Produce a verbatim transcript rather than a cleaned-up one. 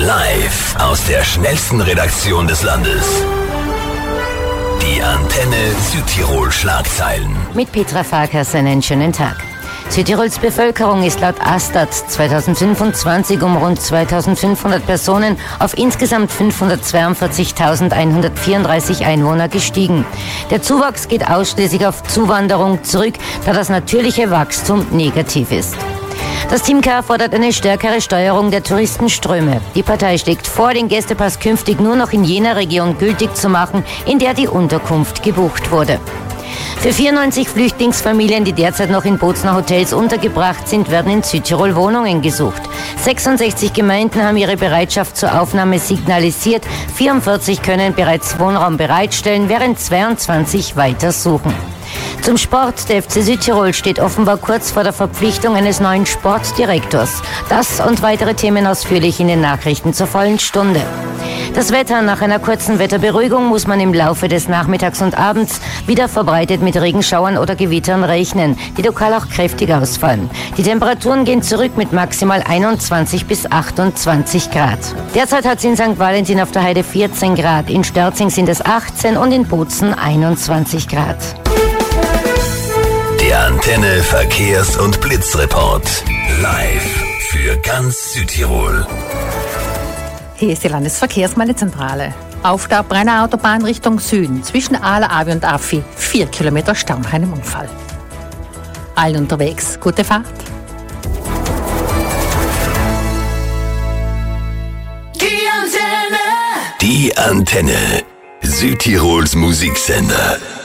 Live aus der schnellsten Redaktion des Landes. Die Antenne Südtirol Schlagzeilen. Mit Petra Farkas einen schönen Tag. Südtirols Bevölkerung ist laut Astat zweitausendfünfundzwanzig um rund zweitausendfünfhundert Personen auf insgesamt fünfhundertzweiundvierzigtausendeinhundertvierunddreißig Einwohner gestiegen. Der Zuwachs geht ausschließlich auf Zuwanderung zurück, da das natürliche Wachstum negativ ist. Das Team K fordert eine stärkere Steuerung der Touristenströme. Die Partei schlägt vor, den Gästepass künftig nur noch in jener Region gültig zu machen, in der die Unterkunft gebucht wurde. Für vierundneunzig Flüchtlingsfamilien, die derzeit noch in Bozner Hotels untergebracht sind, werden in Südtirol Wohnungen gesucht. sechsundsechzig Gemeinden haben ihre Bereitschaft zur Aufnahme signalisiert. vierundvierzig können bereits Wohnraum bereitstellen, während zweiundzwanzig weiter suchen. Zum Sport. Der F C Südtirol steht offenbar kurz vor der Verpflichtung eines neuen Sportdirektors. Das und weitere Themen ausführlich in den Nachrichten zur vollen Stunde. Das Wetter. Nach einer kurzen Wetterberuhigung muss man im Laufe des Nachmittags und Abends wieder verbreitet mit Regenschauern oder Gewittern rechnen, die lokal auch kräftig ausfallen. Die Temperaturen gehen zurück mit maximal einundzwanzig bis achtundzwanzig Grad. Derzeit hat es in Sankt Valentin auf der Heide vierzehn Grad, in Sterzing sind es achtzehn und in Bozen einundzwanzig Grad. Der Antenne Verkehrs- und Blitzreport. Live für ganz Südtirol. Hier ist die Landesverkehrsmeldezentrale. Auf der Brenner Autobahn Richtung Süden zwischen Ala, Avi und Affi vier Kilometer Stau nach einem Unfall. Allen unterwegs, gute Fahrt. Die Antenne. Die Antenne. Südtirols Musiksender.